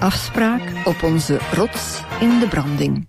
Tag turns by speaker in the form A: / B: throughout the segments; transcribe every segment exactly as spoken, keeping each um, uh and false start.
A: Afspraak op onze rots in de branding.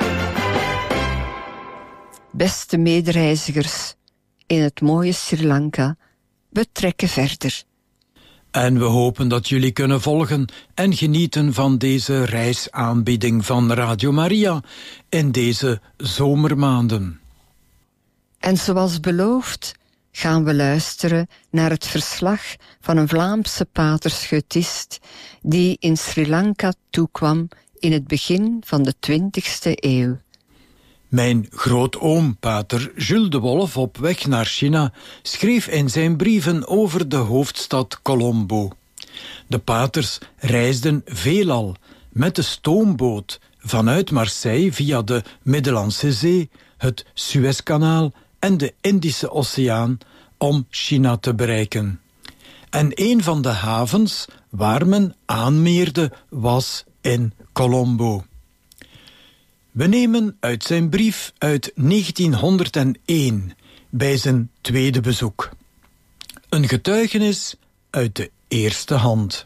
A: Beste medereizigers in het mooie Sri Lanka, we trekken verder.
B: En we hopen dat jullie kunnen volgen en genieten van deze reisaanbieding van Radio Maria in deze zomermaanden.
A: En zoals beloofd gaan we luisteren naar het verslag van een Vlaamse paterschutist die in Sri Lanka toekwam in het begin van de twintigste eeuw.
B: Mijn grootoom, pater Jules de Wolf, op weg naar China, schreef in zijn brieven over de hoofdstad Colombo. De paters reisden veelal met de stoomboot vanuit Marseille via de Middellandse Zee, het Suezkanaal en de Indische Oceaan om China te bereiken. En een van de havens waar men aanmeerde was in Colombo. We nemen uit zijn brief uit negentienhonderdéén bij zijn tweede bezoek. Een getuigenis uit de eerste hand.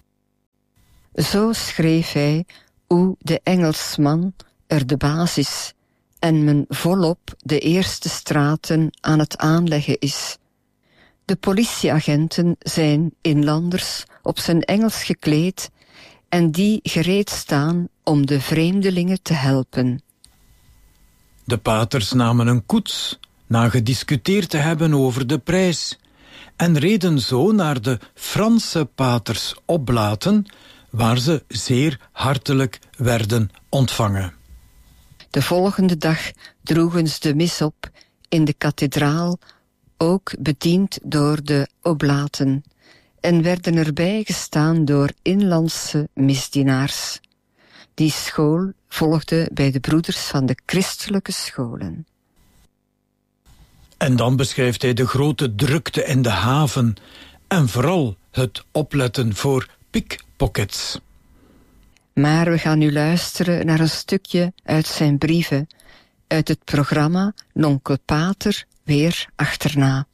A: Zo schreef hij hoe de Engelsman er de baas is en men volop de eerste straten aan het aanleggen is. De politieagenten zijn inlanders op zijn Engels gekleed en die gereed staan om de vreemdelingen te helpen.
B: De paters namen een koets, na gediscuteerd te hebben over de prijs, en reden zo naar de Franse paters Oblaten, waar ze zeer hartelijk werden ontvangen.
A: De volgende dag droegen ze de mis op in de kathedraal, ook bediend door de Oblaten, en werden erbij gestaan door inlandse misdienaars. Die school volgde bij de broeders van de christelijke scholen.
B: En dan beschrijft hij de grote drukte in de haven en vooral het opletten voor pickpockets.
A: Maar we gaan nu luisteren naar een stukje uit zijn brieven, uit het programma Nonkel Pater weer achterna.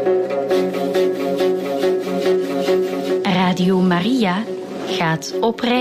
C: Radio Maria gaat op reis.